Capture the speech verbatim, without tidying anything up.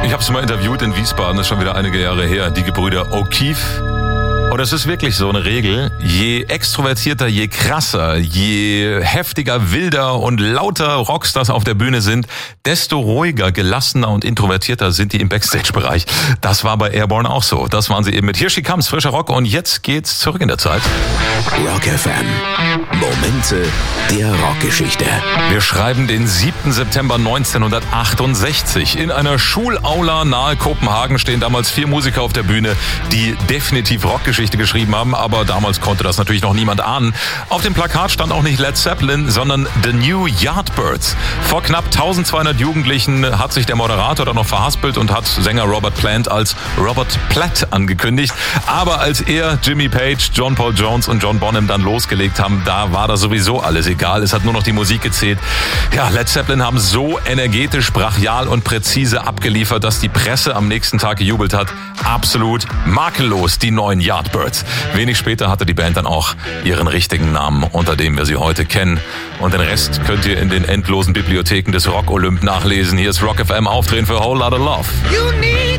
Ich habe sie mal interviewt in Wiesbaden, das ist schon wieder einige Jahre her, die Gebrüder O'Keefe. Und es ist wirklich so eine Regel, je extrovertierter, je krasser, je heftiger, wilder und lauter Rockstars auf der Bühne sind, desto ruhiger, gelassener und introvertierter sind die im Backstage-Bereich. Das war bei Airborne auch so. Das waren sie eben mit Here She Comes, frischer Rock. Und jetzt geht's zurück in der Zeit. Rock F M. Momente der Rockgeschichte. Wir schreiben den siebten September neunzehnhundertachtundsechzig. In einer Schulaula nahe Kopenhagen stehen damals vier Musiker auf der Bühne, die definitiv Rockgeschichte geschrieben haben, aber damals konnte das natürlich noch niemand ahnen. Auf dem Plakat stand auch nicht Led Zeppelin, sondern The New Yardbirds. Vor knapp eintausendzweihundert Jugendlichen hat sich der Moderator dann noch verhaspelt und hat Sänger Robert Plant als Robert Platt angekündigt. Aber als er, Jimmy Page, John Paul Jones und John Bonham dann losgelegt haben, da war das sowieso alles egal. Es hat nur noch die Musik gezählt. Ja, Led Zeppelin haben so energetisch, brachial und präzise abgeliefert, dass die Presse am nächsten Tag gejubelt hat. Absolut makellos, die neuen Yardbirds. Wenig später hatte die Band dann auch ihren richtigen Namen, unter dem wir sie heute kennen. Und den Rest könnt ihr in den endlosen Bibliotheken des Rock Olymp nachlesen. Hier ist Rock F M, Aufdrehen für Whole Lotta Love.